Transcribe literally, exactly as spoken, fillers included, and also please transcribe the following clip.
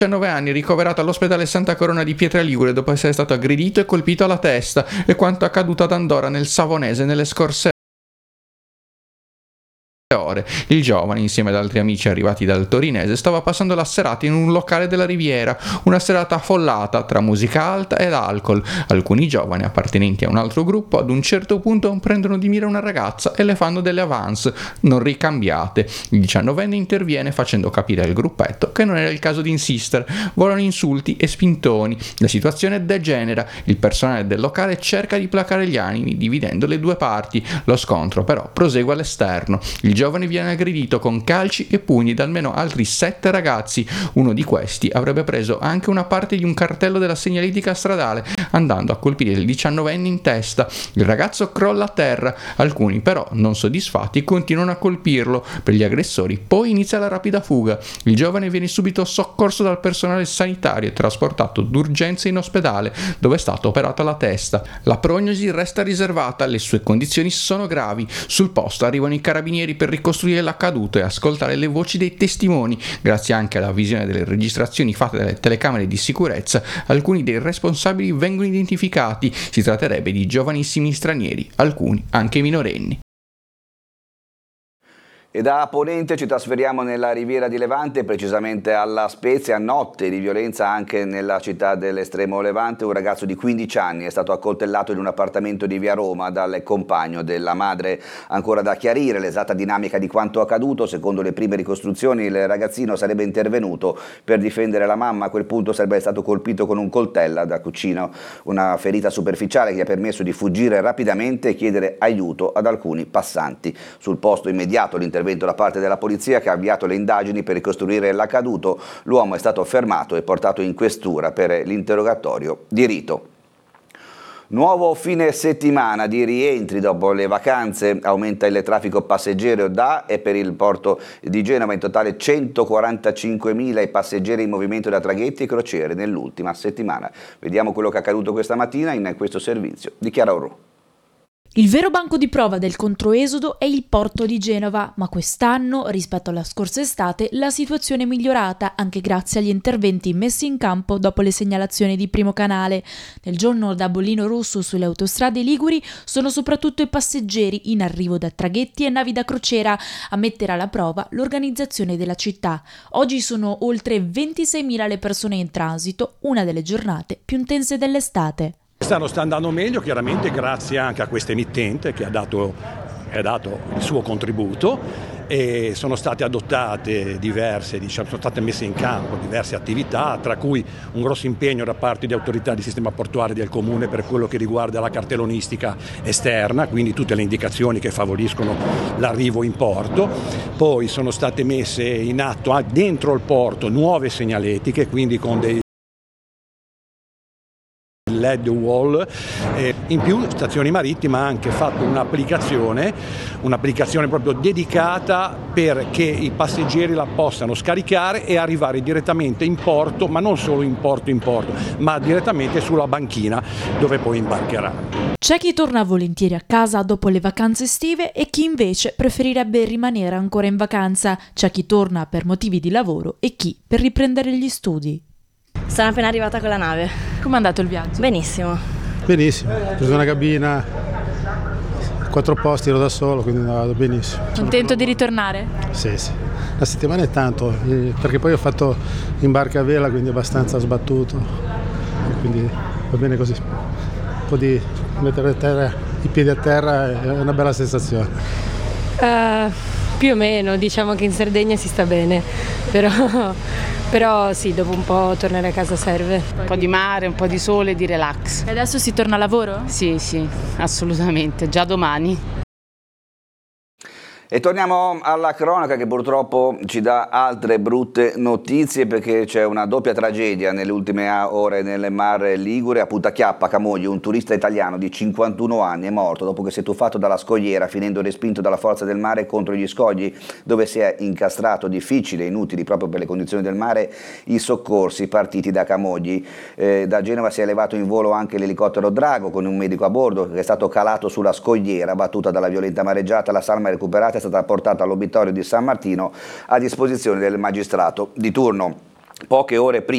diciannove anni, ricoverato all'ospedale Santa Corona di Pietra Ligure dopo essere stato aggredito e colpito alla testa, e quanto accaduto ad Andorra nel Savonese nelle scorse ore. Il giovane, insieme ad altri amici arrivati dal torinese, stava passando la serata in un locale della Riviera, una serata affollata tra musica alta ed alcol. Alcuni giovani appartenenti a un altro gruppo ad un certo punto prendono di mira una ragazza e le fanno delle avance non ricambiate. Il diciannovenne interviene facendo capire al gruppetto che non era il caso di insistere. Volano insulti e spintoni, la situazione degenera, il personale del locale cerca di placare gli animi dividendo le due parti. Lo scontro però prosegue all'esterno. Il Il giovane viene aggredito con calci e pugni da almeno altri sette ragazzi. Uno di questi avrebbe preso anche una parte di un cartello della segnaletica stradale, andando a colpire il diciannovenne in testa. Il ragazzo crolla a terra, alcuni però, non soddisfatti, continuano a colpirlo. Per gli aggressori poi inizia la rapida fuga. Il giovane viene subito soccorso dal personale sanitario e trasportato d'urgenza in ospedale, dove è stata operata la testa. La prognosi resta riservata, le sue condizioni sono gravi. Sul posto arrivano i carabinieri per ricostruire l'accaduto e ascoltare le voci dei testimoni. Grazie anche alla visione delle registrazioni fatte dalle telecamere di sicurezza, alcuni dei responsabili vengono identificati. Si tratterebbe di giovanissimi stranieri, alcuni anche minorenni. E da Ponente ci trasferiamo nella Riviera di Levante, precisamente alla Spezia. Notte di violenza anche nella città dell'estremo Levante. Un ragazzo di quindici anni è stato accoltellato in un appartamento di via Roma dal compagno della madre. Ancora da chiarire l'esatta dinamica di quanto accaduto. Secondo le prime ricostruzioni il ragazzino sarebbe intervenuto per difendere la mamma. A quel punto sarebbe stato colpito con un coltello da cucina, una ferita superficiale che gli ha permesso di fuggire rapidamente e chiedere aiuto ad alcuni passanti. Sul posto immediato l'intervento da parte della polizia, che ha avviato le indagini per ricostruire l'accaduto. L'uomo è stato fermato e portato in questura per l'interrogatorio di rito. Nuovo fine settimana di rientri dopo le vacanze, aumenta il traffico passeggero da e per il porto di Genova, in totale centoquarantacinquemila i passeggeri in movimento da traghetti e crociere nell'ultima settimana. Vediamo quello che è accaduto questa mattina in questo servizio di Chiara Orru. Il vero banco di prova del controesodo è il porto di Genova, ma quest'anno, rispetto alla scorsa estate, la situazione è migliorata anche grazie agli interventi messi in campo dopo le segnalazioni di Primo Canale. Nel giorno da bollino rosso sulle autostrade liguri sono soprattutto i passeggeri in arrivo da traghetti e navi da crociera a mettere alla prova l'organizzazione della città. Oggi sono oltre ventiseimila le persone in transito, una delle giornate più intense dell'estate. Quest'anno sta andando meglio, chiaramente grazie anche a questa emittente che ha dato, ha dato il suo contributo, e sono state adottate diverse, diciamo, sono state messe in campo diverse attività, tra cui un grosso impegno da parte di autorità di sistema portuale del Comune per quello che riguarda la cartellonistica esterna, quindi tutte le indicazioni che favoriscono l'arrivo in porto. Poi sono state messe in atto dentro il porto nuove segnaletiche, quindi con dei L E D wall, eh, in più Stazioni Marittime ha anche fatto un'applicazione, un'applicazione proprio dedicata perché i passeggeri la possano scaricare e arrivare direttamente in porto, ma non solo in porto in porto, ma direttamente sulla banchina dove poi imbarcherà. C'è chi torna volentieri a casa dopo le vacanze estive e chi invece preferirebbe rimanere ancora in vacanza. C'è chi torna per motivi di lavoro e chi per riprendere gli studi. Sono appena arrivata con la nave. Com'è andato il viaggio? Benissimo. Benissimo, ho preso una cabina, quattro posti, ero da solo, quindi vado benissimo. Contento di ritornare? Sì, sì. La settimana è tanto, perché poi ho fatto in barca a vela, quindi abbastanza sbattuto, e quindi va bene così. Un po' di mettere a terra, i piedi a terra è una bella sensazione. Uh, più o meno, diciamo che in Sardegna si sta bene, però... Però sì, dopo un po' tornare a casa serve. Un po' di mare, un po' di sole, di relax. E adesso si torna a lavoro? Sì, sì, assolutamente, già domani. E torniamo alla cronaca, che purtroppo ci dà altre brutte notizie, perché c'è una doppia tragedia nelle ultime ore nel Mar Ligure. A Puntachiappa, Camogli, un turista italiano di cinquantuno anni è morto dopo che si è tuffato dalla scogliera, finendo respinto dalla forza del mare contro gli scogli, dove si è incastrato. Difficile e inutili proprio per le condizioni del mare i soccorsi partiti da Camogli. Eh, da Genova si è elevato in volo anche l'elicottero Drago con un medico a bordo, che è stato calato sulla scogliera battuta dalla violenta mareggiata. La salma recuperata è stata portata all'obitorio di San Martino a disposizione del magistrato di turno. Poche ore prima